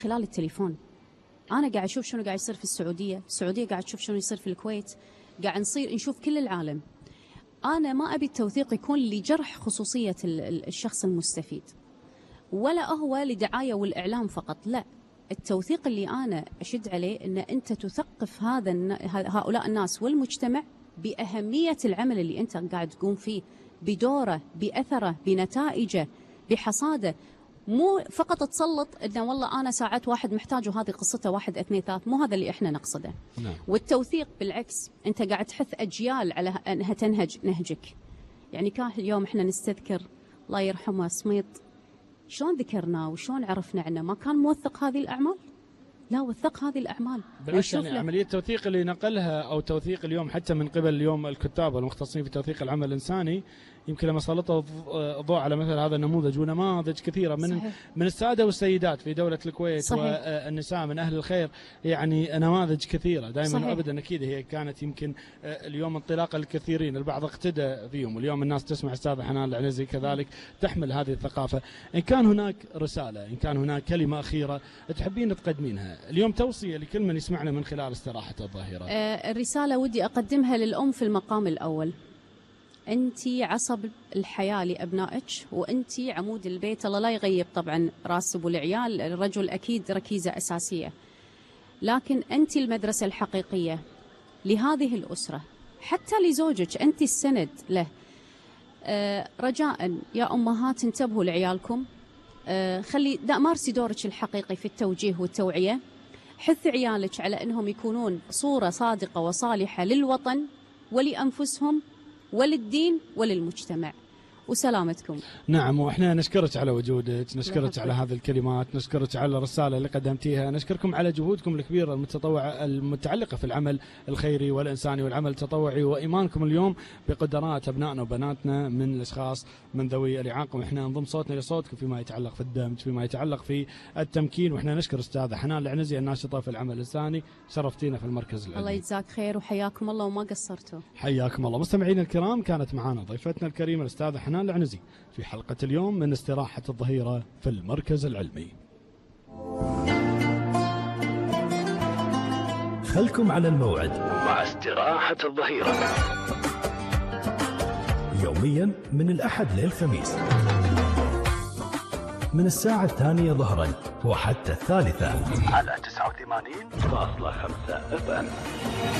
خلال التليفون. أنا قاعد أشوف شنو قاعد يصير في السعودية قاعد تشوف شنو يصير في الكويت، قاعد نشوف كل العالم. أنا ما أبي التوثيق يكون لجرح خصوصية الشخص المستفيد، ولا هو لدعاية والإعلام فقط، لا. التوثيق اللي أنا أشد عليه أن أنت تثقف هؤلاء الناس والمجتمع بأهمية العمل اللي أنت قاعد تقوم فيه، بدوره، بأثره، بنتائجه، بحصاده. مو فقط تسلط انه والله انا ساعدت واحد محتاج وهذه قصته 1 2 3، مو هذا اللي احنا نقصده. نعم. والتوثيق بالعكس، انت قاعد تحث اجيال على انها تنهج نهجك. يعني كان اليوم احنا نستذكر الله يرحمه سميط، شلون ذكرناه وشلون عرفنا عنه؟ ما كان موثق هذه الاعمال؟ لا، وثق هذه الاعمال. بالعكس، يعني عمليه التوثيق اللي نقلها او توثيق اليوم حتى من قبل اليوم الكتاب والمختصين في توثيق العمل الانساني، يمكن لما سلطوا الضوء على مثل هذا النموذج ونماذج كثيره من الساده والسيدات في دوله الكويت. صحيح. والنساء من اهل الخير، يعني نماذج كثيره دائما وابدا. اكيد هي كانت يمكن اليوم انطلاقه للكثيرين، البعض اقتدى فيهم، واليوم الناس تسمع استاذه حنان العنزي كذلك تحمل هذه الثقافه. ان كان هناك رساله، ان كان هناك كلمه اخيره تحبين تقدمينها اليوم، توصيه لكل من يسمعنا من خلال استراحه الظهيره. الرساله ودي اقدمها للام في المقام الاول. أنتِ عصب الحياة لأبنائك، وأنتِ عمود البيت. الله لا يغيب طبعا راس أبو العيال، الرجل أكيد ركيزة أساسية، لكن أنتِ المدرسة الحقيقية لهذه الأسرة، حتى لزوجك أنتِ السند له. رجاء يا أمهات انتبهوا لعيالكم، مارسي دورك الحقيقي في التوجيه والتوعية. حث عيالك على أنهم يكونون صورة صادقة وصالحة للوطن ولأنفسهم وللدين وللمجتمع. وسلامتكم. نعم، واحنا نشكرك على وجودك، نشكرك على هذه الكلمات، نشكرك على الرسالة اللي قدمتيها، نشكركم على جهودكم الكبيرة المتعلقة في العمل الخيري والإنساني والعمل التطوعي، وإيمانكم اليوم بقدرات أبنائنا وبناتنا من الأشخاص من ذوي الإعاقة. وإحنا نضم صوتنا لصوتكم فيما يتعلق في الدمج، فيما يتعلق في التمكين. وإحنا نشكر أستاذة حنان العنزي الناشطة في العمل الإنساني، شرفتينا في المركز العلمي. الله يجزاك خير وحياكم الله وما قصرتوا. حياكم الله. مستمعينا الكرام، كانت معنا ضيفتنا الكريمة الأستاذة حنان العنزي في حلقة اليوم من استراحة الظهيرة في المركز العلمي. خلكم على الموعد مع استراحة الظهيرة يوميا من الأحد للخميس من الساعة 2 ظهرا وحتى 3 على 89.5 FM.